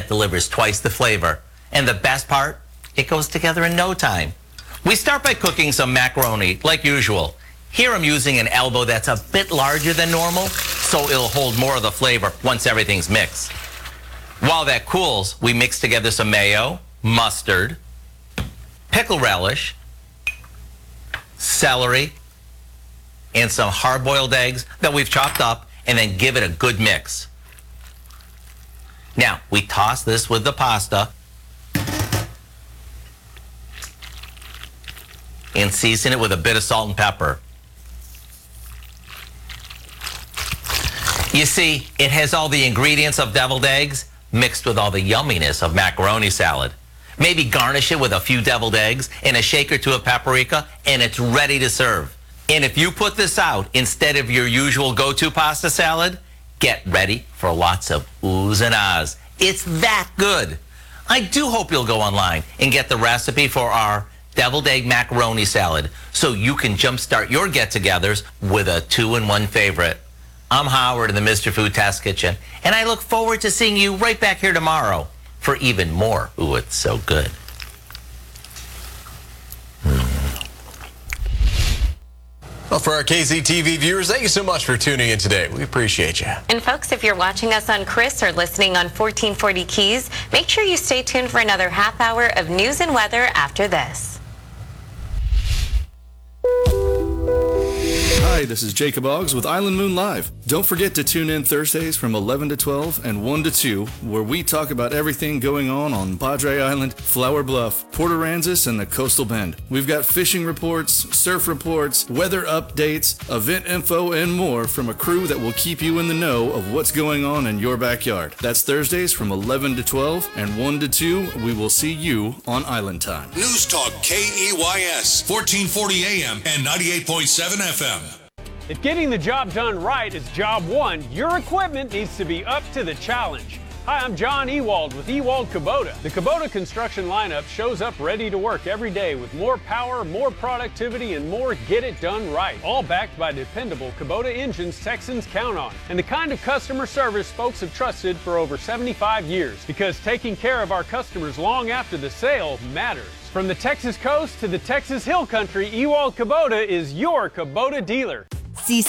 delivers twice the flavor. And the best part, it goes together in no time. We start by cooking some macaroni, like usual. Here I'm using an elbow that's a bit larger than normal, so it'll hold more of the flavor once everything's mixed. While that cools, we mix together some mayo, mustard, pickle relish, celery, and some hard-boiled eggs that we've chopped up, and then give it a good mix. Now, we toss this with the pasta and season it with a bit of salt and pepper. You see, it has all the ingredients of deviled eggs mixed with all the yumminess of macaroni salad. Maybe garnish it with a few deviled eggs and a shake or two of paprika, and it's ready to serve. And if you put this out instead of your usual go-to pasta salad, get ready for lots of oohs and ahs. It's that good. I do hope you'll go online and get the recipe for our deviled egg macaroni salad so you can jumpstart your get-togethers with a 2-in-1 favorite. I'm Howard in the Mr. Food Test Kitchen, and I look forward to seeing you right back here tomorrow for even more Ooh, It's So Good. Well, for our KZTV viewers, thank you so much for tuning in today. We appreciate you. And folks, if you're watching us on Chris or listening on 1440 Keys, make sure you stay tuned for another half hour of news and weather after this. Hi, this is Jacob Oggs with Island Moon Live. Don't forget to tune in Thursdays from 11 to 12 and 1 to 2, where we talk about everything going on Padre Island, Flower Bluff, Port Aransas, and the Coastal Bend. We've got fishing reports, surf reports, weather updates, event info, and more from a crew that will keep you in the know of what's going on in your backyard. That's Thursdays from 11 to 12 and 1 to 2. We will see you on Island Time. News Talk KEYS, 1440 AM and 98.7 FM. If getting the job done right is job one, your equipment needs to be up to the challenge. Hi, I'm John Ewald with Ewald Kubota. The Kubota construction lineup shows up ready to work every day with more power, more productivity, and more get it done right. All backed by dependable Kubota engines Texans count on. And the kind of customer service folks have trusted for over 75 years. Because taking care of our customers long after the sale matters. From the Texas coast to the Texas Hill Country, Ewald Kubota is your Kubota dealer.